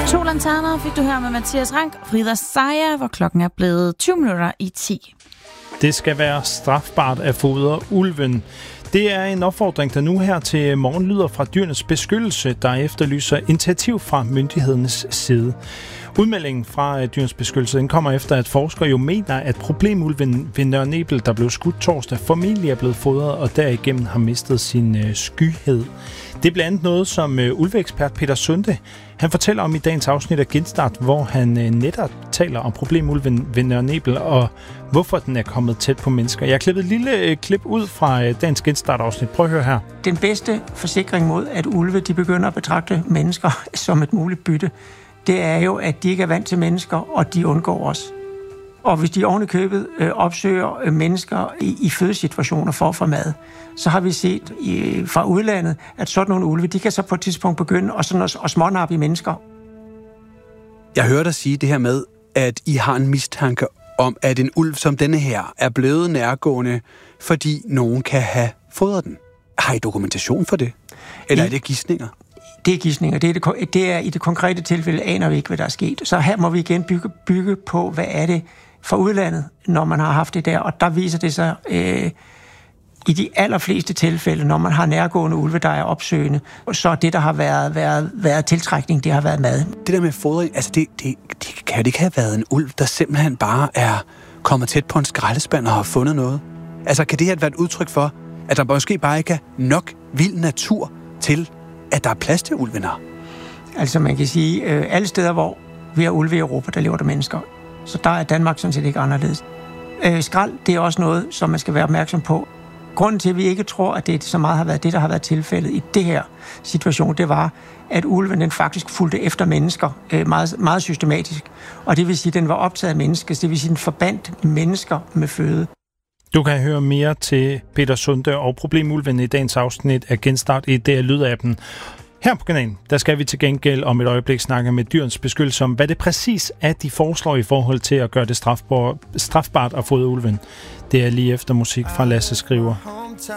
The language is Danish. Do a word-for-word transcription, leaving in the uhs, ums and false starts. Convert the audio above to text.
To lanterner fik du her med Mathias Rank, Frida Saja, hvor klokken er blevet tyve minutter i ti. Det skal være strafbart at fodre ulven. Det er en opfordring, der nu her til morgen lyder fra Dyrenes Beskyttelse, der efterlyser initiativ fra myndighedernes side. Udmeldingen fra Dyrenes Beskyttelse den kommer efter, at forskere jo mener, at problemulven ved Nørre Nebel, der blev skudt torsdag, formentlig er blevet fodret og derigennem har mistet sin øh, skyhed. Det er blandt andet noget, som øh, ulveekspert Peter Sunde, han fortæller om i dagens afsnit af Genstart, hvor han øh, netop taler om problemulven ved Nørre Nebel og hvorfor den er kommet tæt på mennesker. Jeg har klippet et lille øh, klip ud fra øh, dagens Genstart-afsnit. Prøv at høre her. Den bedste forsikring mod, at ulve de begynder at betragte mennesker som et muligt bytte, det er jo, at de ikke er vant til mennesker, og de undgår os. Og hvis de oven i købet øh, opsøger øh, mennesker i, i fødesituationer for at få mad, så har vi set i, fra udlandet, at sådan nogle ulve, de kan så på et tidspunkt begynde at, sådan at, at smånappe i mennesker. Jeg hørte dig sige det her med, at I har en mistanke om, at en ulv som denne her er blevet nærgående, fordi nogen kan have fodret den. Har I dokumentation for det? Eller I, er det gidsninger? Det er gidsninger. Det er, det, det er i det konkrete tilfælde, aner vi ikke, hvad der er sket. Så her må vi igen bygge, bygge på, hvad er det for udlandet, når man har haft det der. Og der viser det sig øh, i de allerfleste tilfælde, når man har nærgående ulve, der er opsøgende, så det, der har været, været, været tiltrækning, det har været mad. Det der med fodring, altså det, det, det kan det ikke have været en ulv, der simpelthen bare er kommet tæt på en skraldespand og har fundet noget. Altså kan det her være et udtryk for, at der måske bare ikke er nok vild natur til, at der er plads til ulven her? Altså man kan sige, øh, alle steder, hvor vi har ulve i Europa, der lever der mennesker. Så der er Danmark sådan set ikke anderledes. Øh, skrald, det er også noget, som man skal være opmærksom på. Grunden til, at vi ikke tror, at det så meget har været det, der har været tilfældet i det her situation, det var, at ulven den faktisk fulgte efter mennesker øh, meget, meget systematisk. Og det vil sige, at den var optaget af mennesker, det vil sige, at den forbandt mennesker med føde. Du kan høre mere til Peter Sunde og problemulven i dagens afsnit af Genstart i D R Lyd-appen. Her på kanalen, der skal vi til gengæld om et øjeblik snakke med Dyrenes Beskyttelse om, hvad det præcis er, de foreslår i forhold til at gøre det strafbart at fodre ulven. Det er lige efter musik fra Lasse Skriver.